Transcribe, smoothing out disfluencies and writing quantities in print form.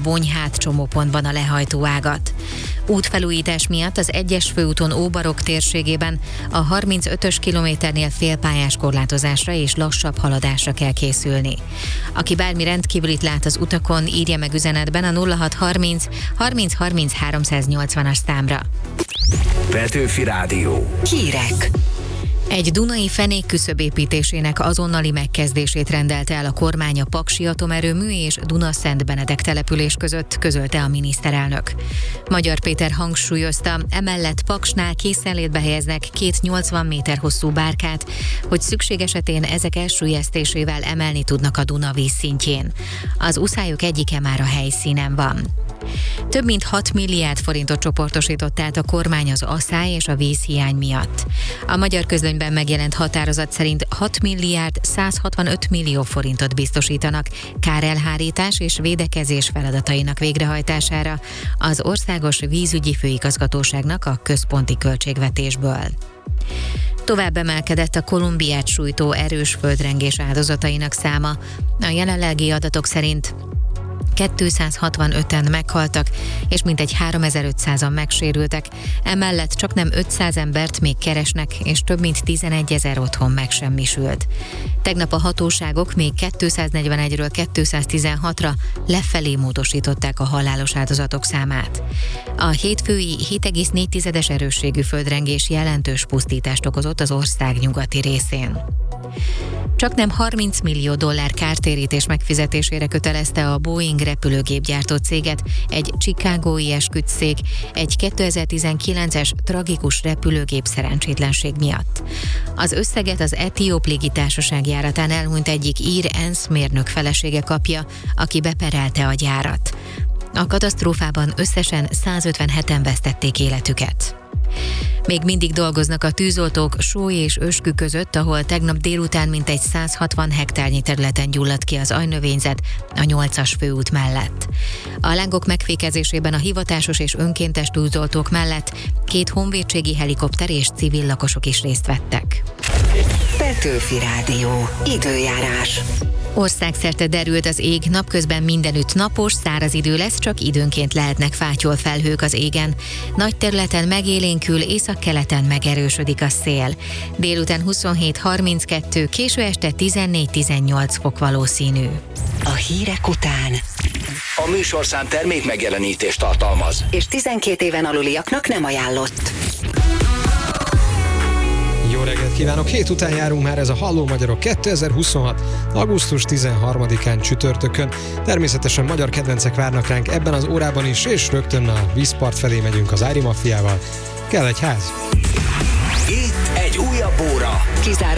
Bonyhát csomópontban a lehajtóágat. Útfelújítás miatt az 1-es főúton Óbarok térségében a 35-ös kilométernél félpályás korlátozásra és lassabb haladásra kell készülni. Aki bármi rendkívülit lát az utakon, írja meg üzenetben a 0630 30 30 380-as számra. Petőfi Rádió. Hírek. Egy dunai fenékküszöb építésének azonnali megkezdését rendelte el a kormány a Paksi atomerőmű és Duna-Szent Benedek település között, közölte a miniszterelnök. Magyar Péter hangsúlyozta, emellett Paksnál készenlétbe helyeznek 2 80 méter hosszú bárkát, hogy szükség esetén ezek elsüllyesztésével emelni tudnak a Duna vízszintjén. Az uszályok egyike már a helyszínen van. Több mint 6 milliárd forintot csoportosított át a kormány az asszály és a vízhiány miatt. A Magyar Közlönyben megjelent határozat szerint 6 milliárd 165 millió forintot biztosítanak kárelhárítás és védekezés feladatainak végrehajtására az Országos Vízügyi Főigazgatóságnak a központi költségvetésből. Tovább emelkedett a Kolumbiát sújtó erős földrengés áldozatainak száma. A jelenlegi adatok szerint 265-en meghaltak, és mintegy 3500-an megsérültek, emellett csaknem 500 embert még keresnek, és több mint 11 000 otthon megsemmisült. Tegnap a hatóságok még 241-ről 216-ra lefelé módosították a halálos áldozatok számát. A hétfői 7,4-es erősségű földrengés jelentős pusztítást okozott az ország nyugati részén. Csaknem $30 millió kártérítés megfizetésére kötelezte a Boeing repülőgépgyártó céget egy chicagói esküdtszék egy 2019-es tragikus repülőgép szerencsétlenség miatt. Az összeget az Etióp légitársaság járatán elhunyt egyik ír ENSZ mérnök felesége kapja, aki beperelte a gyárat. A katasztrófában összesen 157-en vesztették életüket. Még mindig dolgoznak a tűzoltók Sóly és Öskü között, ahol tegnap délután mintegy 160 hektárnyi területen gyulladt ki az aljnövényzet a 8-as főút mellett. A lángok megfékezésében a hivatásos és önkéntes tűzoltók mellett 2 honvédségi helikopter és civil lakosok is részt vettek. Petőfi Rádió. Időjárás. Országszerte derült az ég, napközben mindenütt napos, száraz idő lesz, csak időnként lehetnek fátyol felhők az égen. Nagy területen megélénkül, északkeleten megerősödik a szél. Délután 27-32, késő este 14-18 fok valószínű. A hírek után. A műsorszám termék megjelenítést tartalmaz. És 12 éven aluliaknak nem ajánlott. Jó reggelt kívánok! 7 után járunk már, ez a Halló Magyarok 2026. augusztus 13-án csütörtökön. Természetesen magyar kedvencek várnak ránk ebben az órában is, és rögtön a vízpart felé megyünk az Ári Maffiával. Kell egy ház? Itt egy újabb óra.